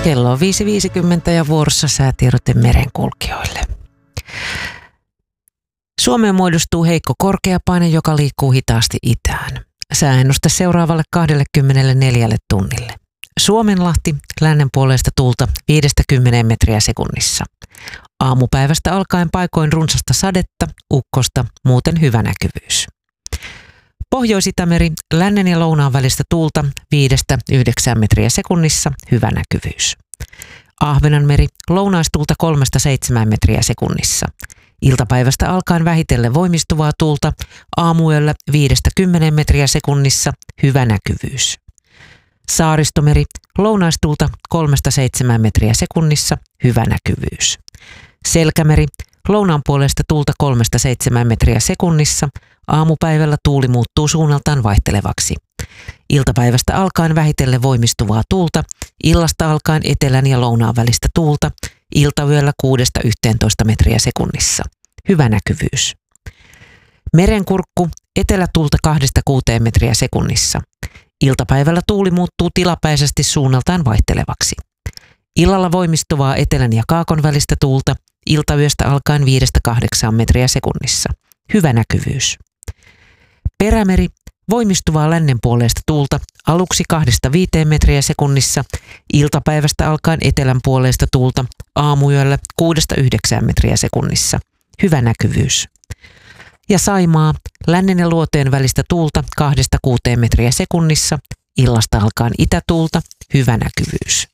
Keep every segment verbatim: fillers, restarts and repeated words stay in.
Kello on viisi viisikymmentä ja vuorossa säätiedote merenkulkijoille. Suomeen muodostuu heikko korkeapaine, joka liikkuu hitaasti itään. Sääennuste seuraavalle kaksikymmentäneljä tunnille. Suomenlahti, lännen puoleista tuulta viidestä kymmeneen metriä sekunnissa. Aamupäivästä alkaen paikoin runsasta sadetta, ukkosta, muuten hyvä näkyvyys. Pohjois-Itämeri, lännen ja lounaan välistä tuulta viidestä yhdeksään metriä sekunnissa, hyvä näkyvyys. Ahvenanmeri, lounaistuulta kolmesta seitsemään metriä sekunnissa. Iltapäivästä alkaen vähitellen voimistuvaa tuulta, aamuyöllä viidestä kymmeneen metriä sekunnissa, hyvä näkyvyys. Saaristomeri, lounaistuulta kolmesta seitsemään metriä sekunnissa, hyvä näkyvyys. Selkämeri, lounaan puolesta tuulta kolmesta seitsemään metriä sekunnissa, aamupäivällä tuuli muuttuu suunnaltaan vaihtelevaksi. Iltapäivästä alkaen vähitellen voimistuvaa tuulta, illasta alkaen etelän ja lounaan välistä tuulta, iltayöllä kuudesta yhteentoista metriä sekunnissa. Hyvä näkyvyys. Merenkurkku, etelätuulta kahdesta kuuteen metriä sekunnissa. Iltapäivällä tuuli muuttuu tilapäisesti suunnaltaan vaihtelevaksi. Illalla voimistuvaa etelän ja kaakon välistä tuulta, iltayöstä alkaen viidestä kahdeksaan metriä sekunnissa. Hyvä näkyvyys. Perämeri, voimistuvaa lännen puoleista tuulta, aluksi kahdesta viiteen metriä sekunnissa, iltapäivästä alkaen etelän puoleista tuulta, aamuyöllä kuudesta yhdeksään metriä sekunnissa. Hyvä näkyvyys. Ja Saimaa, lännen ja luoteen välistä tuulta kahdesta kuuteen metriä sekunnissa, illasta alkaen itätuulta, hyvä näkyvyys.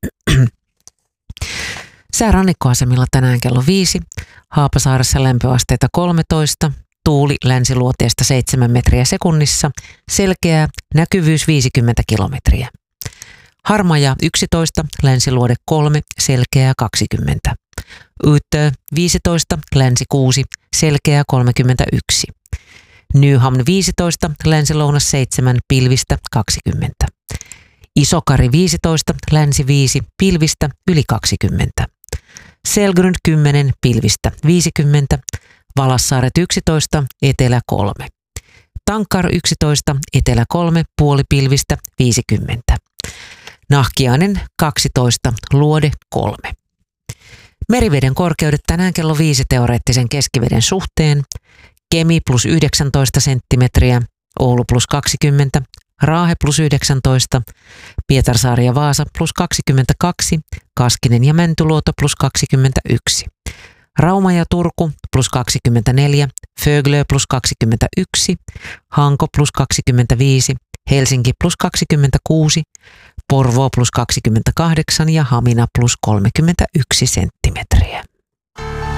Sää rannikkoasemilla tänään kello viisi, Haapasaaressa lämpöasteita kolmetoista, tuuli länsiluoteesta seitsemän metriä sekunnissa, selkeää, näkyvyys viisikymmentä kilometriä. Harmaja yksitoista, länsiluode kolme, selkeää kaksikymmentä. Utö viisitoista, länsi kuusi, selkeää kolmekymmentäyksi. Nyhamn viisitoista, länsi-lounas seitsemän, pilvistä kaksikymmentä. Isokari viisitoista, länsi viisi, pilvistä yli kaksikymmentä. Selgrund kymmenen, pilvistä viisikymmentä. Valassaaret yksitoista, etelä kolme. Tankar yksitoista, etelä kolme, puoli pilvistä viisikymmentä. Nahkiainen kaksitoista, luode kolme. Meriveden korkeudet tänään kello viisi teoreettisen keskiveden suhteen. Kemi plus yhdeksäntoista senttimetriä, Oulu plus kaksikymmentä, Raahe plus yhdeksäntoista, Pietarsaari ja Vaasa plus kaksikymmentäkaksi, Kaskinen ja Mäntyluoto plus kaksikymmentäyksi. Rauma ja Turku plus kaksikymmentäneljä, Föglö plus kaksikymmentäyksi, Hanko plus kaksikymmentäviisi, Helsinki plus kaksikymmentäkuusi, Porvoo plus kaksikymmentäkahdeksan ja Hamina plus kolmekymmentäyksi senttimetriä.